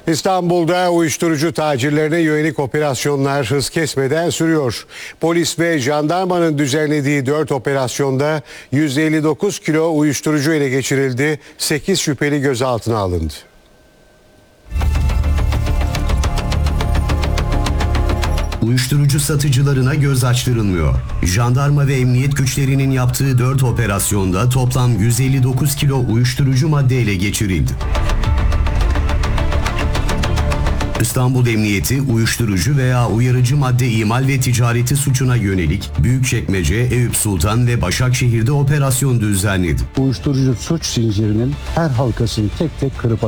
İstanbul'da uyuşturucu tacirlerine yönelik operasyonlar hız kesmeden sürüyor. Polis ve jandarmanın düzenlediği 4 operasyonda 159 kilo uyuşturucu ele geçirildi. 8 şüpheli gözaltına alındı. Uyuşturucu satıcılarına göz açtırılmıyor. Jandarma ve emniyet güçlerinin yaptığı 4 operasyonda toplam 159 kilo uyuşturucu madde ele geçirildi. İstanbul Emniyeti uyuşturucu veya uyarıcı madde imal ve ticareti suçuna yönelik Büyükçekmece, Eyüp Sultan ve Başakşehir'de operasyon düzenledi. Uyuşturucu suç zincirinin her halkasını tek tek kırıp